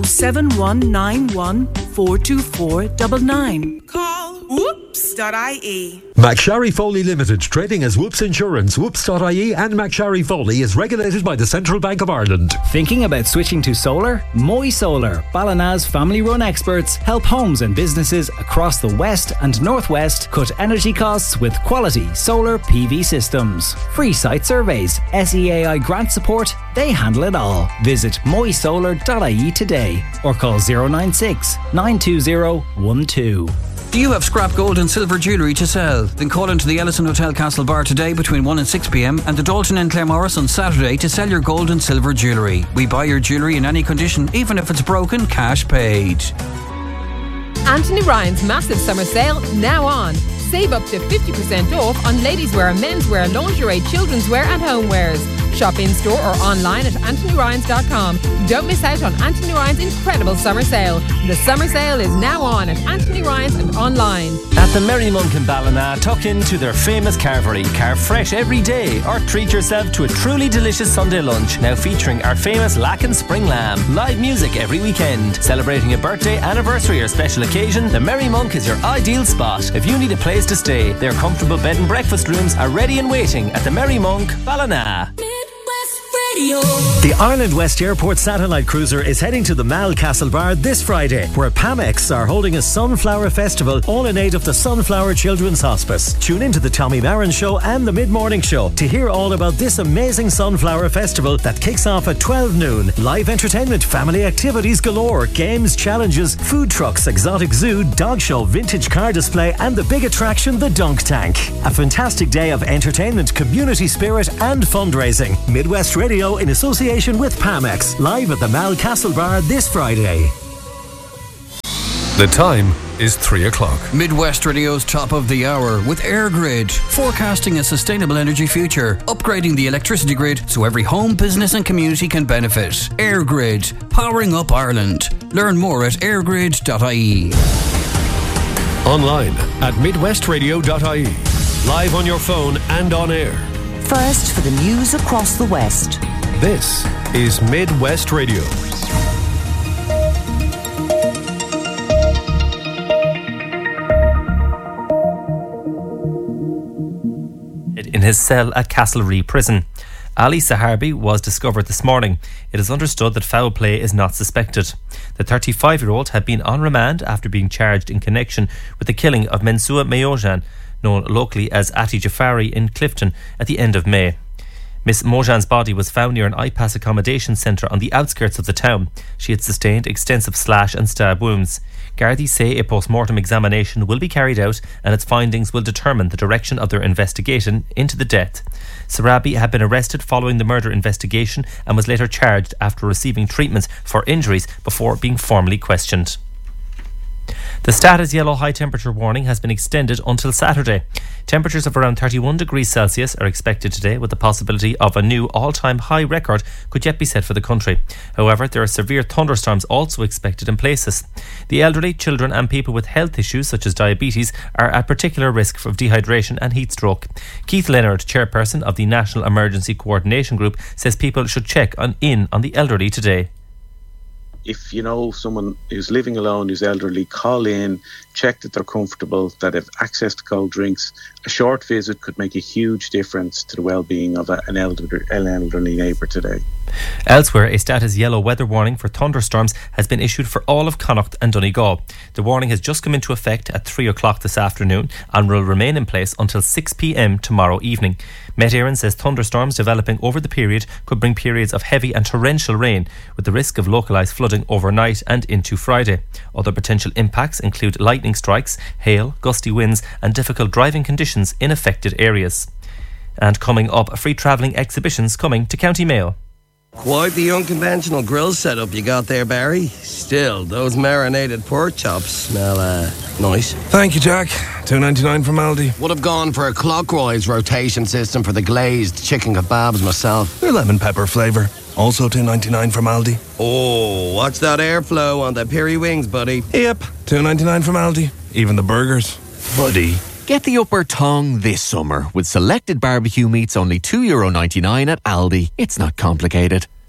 07191 424 99. Call whoops.ie. McSharry Foley Limited, trading as Whoops Insurance, whoops.ie and McSharry Foley is regulated by the Central Bank of Ireland. Thinking about switching to solar? Moy Solar, Ballina's family-run experts, help homes and businesses across the West and Northwest cut energy costs with quality solar PV systems. Free site surveys, SEAI grant support, they handle it all. Visit moysolar.ie today or call 096 920 12. Do you have scrap gold and silver jewellery to sell? Then call into the Ellison Hotel Castlebar today between 1 and 6 p.m. and the Dalton and Claremorris on Saturday to sell your gold and silver jewellery. We buy your jewellery in any condition, even if it's broken, cash paid. Anthony Ryan's massive summer sale now on. Save up to 50% off on ladies' wear, menswear, lingerie, children's wear and homewares. Shop in store or online at anthonyryans.com. Don't miss out on Anthony Ryan's incredible summer sale. The summer sale is now on at Anthony Ryan's and online. At the Merry Monk in Ballina, tuck into their famous carvery. Carve fresh every day or treat yourself to a truly delicious Sunday lunch. Now featuring our famous Lacken Spring Lamb. Live music every weekend. Celebrating a birthday, anniversary or special occasion, the Merry Monk is your ideal spot. If you need a place to stay, their comfortable bed and breakfast rooms are ready and waiting at the Merry Monk, Ballina. The Ireland West Airport satellite cruiser is heading to the Mal Castlebar this Friday, where Pamex are holding a Sunflower Festival, all in aid of the Sunflower Children's Hospice. Tune into the Tommy Marin Show and the Mid-Morning Show to hear all about this amazing Sunflower Festival that kicks off at 12 noon. Live entertainment, family activities galore, games, challenges, food trucks, exotic zoo, dog show, vintage car display and the big attraction, the Dunk Tank. A fantastic day of entertainment, community spirit and fundraising. Midwest Radio in association with Pamex, live at the Mal Castlebar this Friday. The time is 3 o'clock. Midwest Radio's top of the hour with AirGrid, forecasting a sustainable energy future, upgrading the electricity grid so every home, business and community can benefit. AirGrid, powering up Ireland. Learn more at airgrid.ie. Online at midwestradio.ie. Live on your phone and on air. First for the news across the West. This is Midwest Radio. In his cell at Castlereagh Prison, Ali Saharbi was discovered this morning. It is understood that foul play is not suspected. The 35-year-old had been on remand after being charged in connection with the killing of Mensua Mojan, known locally as Ati Jafari, in Clifton at the end of May. Miss Mojan's body was found near an IPAS accommodation centre on the outskirts of the town. She had sustained extensive slash and stab wounds. Gardaí say a post-mortem examination will be carried out and its findings will determine the direction of their investigation into the death. Saharbi had been arrested following the murder investigation and was later charged after receiving treatments for injuries before being formally questioned. The status yellow high temperature warning has been extended until Saturday. Temperatures of around 31 degrees Celsius are expected today, with the possibility of a new all-time high record could yet be set for the country. However, there are severe thunderstorms also expected in places. The elderly, children and people with health issues such as diabetes are at particular risk of dehydration and heat stroke. Keith Leonard, chairperson of the National Emergency Coordination Group, says people should check in on the elderly today. If you know someone who's living alone, who's elderly, call in, check that they're comfortable, that they have access to cold drinks. A short visit could make a huge difference to the well-being of an elderly neighbour today. Elsewhere, a status yellow weather warning for thunderstorms has been issued for all of Connacht and Donegal. The warning has just come into effect at 3 o'clock this afternoon and will remain in place until 6 p.m. tomorrow evening. Met Éireann says thunderstorms developing over the period could bring periods of heavy and torrential rain, with the risk of localised flooding overnight and into Friday. Other potential impacts include lightning strikes, hail, gusty winds and difficult driving conditions in affected areas. And coming up, free travelling exhibitions coming to County Mayo. Quite the unconventional grill setup you got there, Barry. Still, those marinated pork chops smell nice. Thank you, Jack. $2.99 from Aldi. Would have gone for a clockwise rotation system for the glazed chicken kebabs myself. They're lemon pepper flavour. Also $2.99 from Aldi. Oh, watch that airflow on the peri wings, buddy. Yep, $2.99 from Aldi. Even the burgers. Buddy. Get the upper tongue this summer with selected barbecue meats only €2.99 at Aldi. It's not complicated.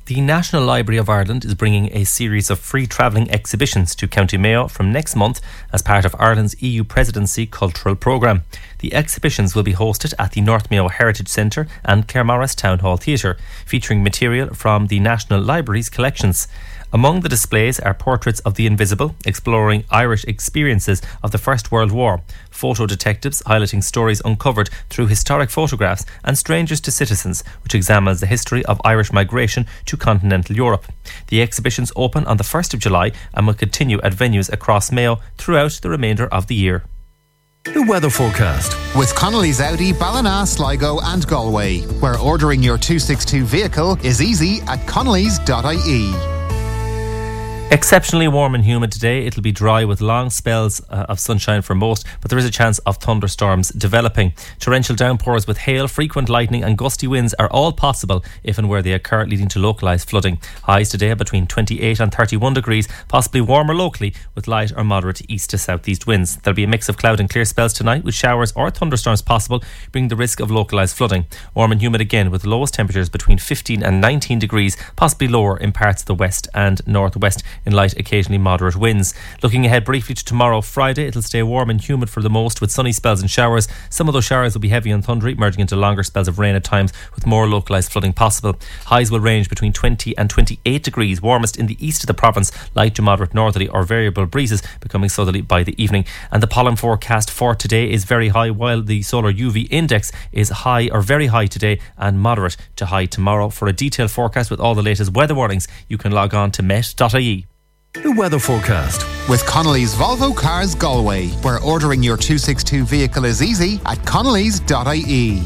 The National Library of Ireland is bringing a series of free travelling exhibitions to County Mayo from next month as part of Ireland's EU Presidency cultural programme. The exhibitions will be hosted at the North Mayo Heritage Centre and Claremorris Town Hall Theatre, featuring material from the National Library's collections. Among the displays are portraits of the invisible, exploring Irish experiences of the First World War, photo detectives highlighting stories uncovered through historic photographs, and Strangers to Citizens, which examines the history of Irish migration to continental Europe. The exhibitions open on the 1st of July and will continue at venues across Mayo throughout the remainder of the year. The weather forecast with Connolly's Audi, Ballina, Sligo and Galway, where ordering your 262 vehicle is easy at connellys.ie. Exceptionally warm and humid today. It'll be dry with long spells of sunshine for most, but there is a chance of thunderstorms developing. Torrential downpours with hail, frequent lightning and gusty winds are all possible if and where they occur, leading to localised flooding. Highs today between 28 and 31 degrees, possibly warmer locally with light or moderate east to southeast winds. There'll be a mix of cloud and clear spells tonight with showers or thunderstorms possible, bringing the risk of localised flooding. Warm and humid again with lowest temperatures between 15 and 19 degrees, possibly lower in parts of the west and northwest, in light, occasionally moderate winds. Looking ahead briefly to tomorrow, Friday, it'll stay warm and humid for the most with sunny spells and showers. Some of those showers will be heavy and thundery, merging into longer spells of rain at times with more localised flooding possible. Highs will range between 20 and 28 degrees, warmest in the east of the province, light to moderate northerly or variable breezes becoming southerly by the evening. And the pollen forecast for today is very high, while the solar UV index is high or very high today and moderate to high tomorrow. For a detailed forecast with all the latest weather warnings, you can log on to met.ie. The weather forecast with Connolly's Volvo Cars Galway, where ordering your 262 vehicle is easy at connellys.ie.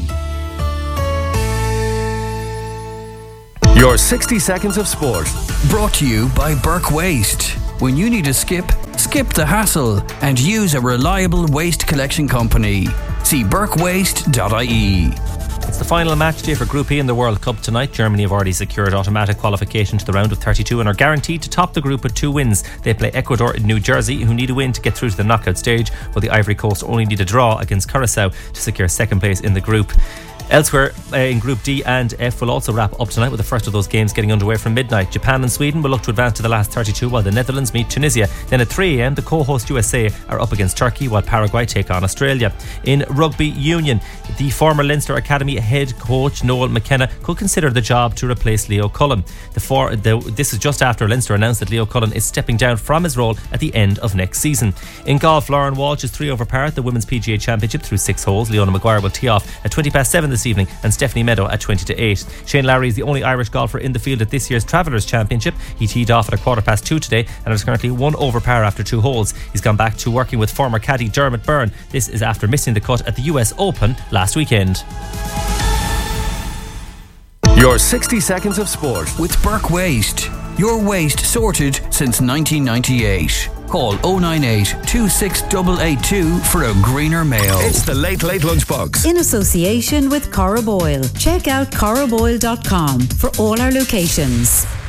Your 60 seconds of sport. Brought to you by Burke Waste. When you need a skip the hassle and use a reliable waste collection company. See burkewaste.ie. It's the final match day for Group E in the World Cup tonight. Germany have already secured automatic qualification to the round of 32 and are guaranteed to top the group with 2 wins. They play Ecuador in New Jersey, who need a win to get through to the knockout stage, while the Ivory Coast only need a draw against Curacao to secure second place in the group. Elsewhere in Group D and F will also wrap up tonight with the first of those games getting underway from midnight. Japan and Sweden will look to advance to the last 32 while the Netherlands meet Tunisia. Then at 3 a.m. the co-host USA are up against Turkey while Paraguay take on Australia. In Rugby Union, the former Leinster Academy head coach Noel McKenna could consider the job to replace Leo Cullen. This is just after Leinster announced that Leo Cullen is stepping down from his role at the end of next season. In golf, Lauren Walsh is 3 over par at the Women's PGA Championship through 6 holes. Leona Maguire will tee off at 7:20 this evening and Stephanie Meadow at 8:20. Shane Lowry is the only Irish golfer in the field at this year's Travellers Championship. He teed off at 2:15 today and is currently 1 over par after 2 holes. He's gone back to working with former caddy Dermot Byrne. This is after missing the cut at the US Open last weekend. Your 60 seconds of sport with Burke Waste. Your waste sorted since 1998. Call 098 26882 for a greener Mayo. It's the Late Lunchbox. In association with Corriboyle. Check out corriboyle.com for all our locations.